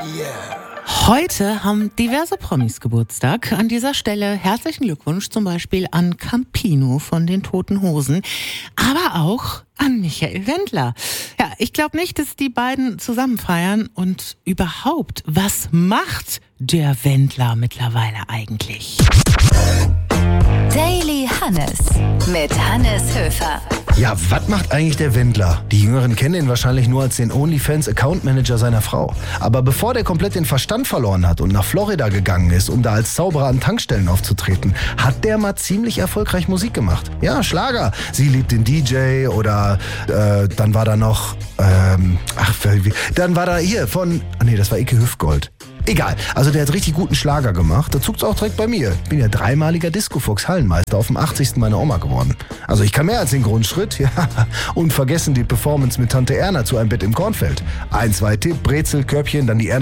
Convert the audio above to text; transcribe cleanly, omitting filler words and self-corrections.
Heute haben diverse Promis Geburtstag. An dieser Stelle herzlichen Glückwunsch zum Beispiel an Campino von den Toten Hosen, aber auch an Michael Wendler. Ja, ich glaube nicht, dass die beiden zusammen feiern. Und überhaupt, was macht der Wendler mittlerweile eigentlich? Daily Hannes mit Hannes Höfer. Ja, was macht eigentlich der Wendler? Die Jüngeren kennen ihn wahrscheinlich nur als den OnlyFans-Account-Manager seiner Frau. Aber bevor der komplett den Verstand verloren hat und nach Florida gegangen ist, um da als Zauberer an Tankstellen aufzutreten, hat der mal ziemlich erfolgreich Musik gemacht. Ja, Schlager. Sie liebt den DJ oder dann war da noch, dann war da hier von, das war Icke Hüftgold. Egal, also der hat richtig guten Schlager gemacht. Da zuckt's auch direkt bei mir. Ich bin ja 3-maliger Disco-Fox-Hallenmeister auf dem 80. meiner Oma geworden. Also ich kann mehr als den Grundschritt. Ja. Unvergessen die Performance mit Tante Erna zu Ein Bett im Kornfeld. 1, 2 Tipp, Brezel, Körbchen, dann die Erna